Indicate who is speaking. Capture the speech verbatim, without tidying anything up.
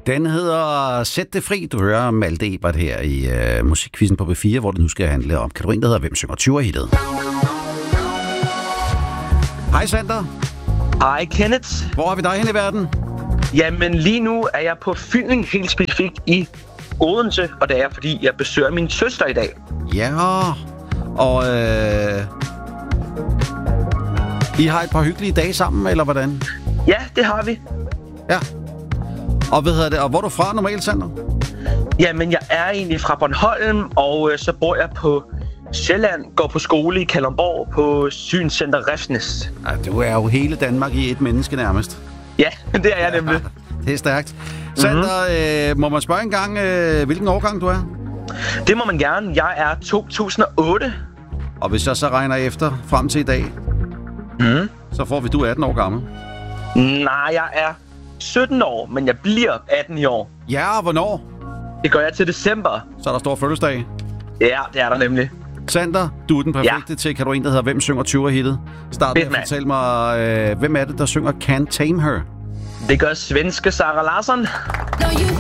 Speaker 1: Den hedder Sæt det fri. Du hører Malte Ebert her i uh, Musikquizzen på B fire, hvor det nu skal handle om kategorien, der hedder Hvem synger tyver-hittet. Hej Sander.
Speaker 2: Hej Kenneth.
Speaker 1: Hvor er vi dig hen i verden?
Speaker 2: Jamen lige nu er jeg på Fyn, helt specifikt i Odense, og det er fordi jeg besøger min søster i dag.
Speaker 1: Ja, og øh, I har et par hyggelige dage sammen, eller hvordan?
Speaker 2: Ja, det har vi.
Speaker 1: Ja. Og hvad hedder det? Og hvor er du fra normalt, Sander?
Speaker 2: Jamen jeg er egentlig fra Bornholm, og øh, så bor jeg på Sjælland, går på skole i Kalundborg på Synscenter Refsnes.
Speaker 1: Ja, du er jo hele Danmark i et menneske nærmest.
Speaker 2: Ja, det er jeg nemlig.
Speaker 1: Ja, det er stærkt. Sander, mm-hmm. øh, må man spørge engang, øh, hvilken årgang du er?
Speaker 2: Det må man gerne. Jeg er to tusind og otte.
Speaker 1: Og hvis jeg så regner efter frem til i dag,
Speaker 2: mm.
Speaker 1: så får vi du atten år gammel.
Speaker 2: Nej, jeg er sytten år, men jeg bliver atten i år.
Speaker 1: Ja, og hvornår?
Speaker 2: Det gør jeg til december.
Speaker 1: Så er der stor fødselsdag.
Speaker 2: Ja, det er der nemlig.
Speaker 1: Sander, du er den perfekte ja. til kategorien, der hedder Hvem synger tyver-hittet? Start med at fortælle mig, øh, hvem er det, der synger Can't Tame Her?
Speaker 2: Det gør svenske Sara Larsson.